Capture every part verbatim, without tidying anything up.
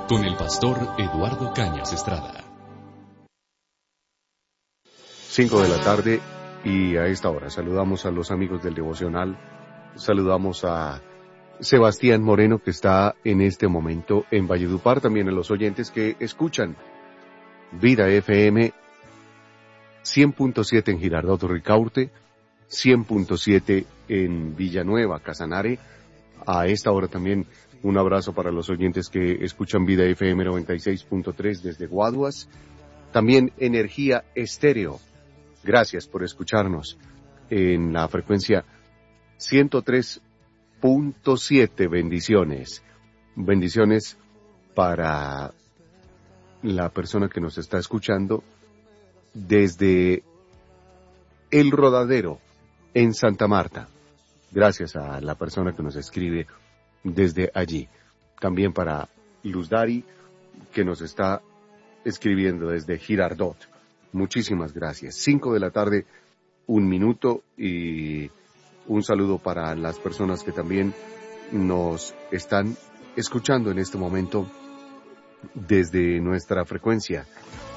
con el pastor Eduardo Cañas Estrada. Cinco de la tarde y a esta hora saludamos a los amigos del devocional, saludamos a Sebastián Moreno que está en este momento en Valledupar, también a los oyentes que escuchan Vida F M cien punto siete en Girardot Ricaurte, cien punto siete en Villanueva, Casanare. A esta hora también un abrazo para los oyentes que escuchan Vida F M noventa y seis punto tres desde Guaduas. También Energía Estéreo. Gracias por escucharnos en la frecuencia ciento tres punto siete. Bendiciones. Bendiciones para la persona que nos está escuchando desde El Rodadero en Santa Marta. Gracias a la persona que nos escribe desde allí. También para Luz Dari, que nos está escribiendo desde Girardot. Muchísimas gracias. Cinco de la tarde, un minuto, y un saludo para las personas que también nos están escuchando en este momento desde nuestra frecuencia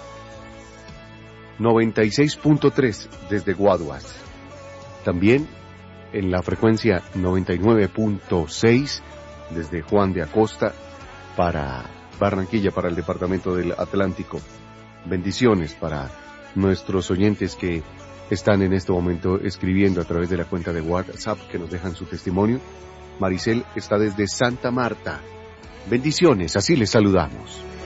noventa y seis punto tres desde Guaduas. También en la frecuencia noventa y nueve punto seis desde Juan de Acosta para Barranquilla, para el departamento del Atlántico. Bendiciones para nuestros oyentes que están en este momento escribiendo a través de la cuenta de WhatsApp, que nos dejan su testimonio. Maricel está desde Santa Marta. Bendiciones, así les saludamos.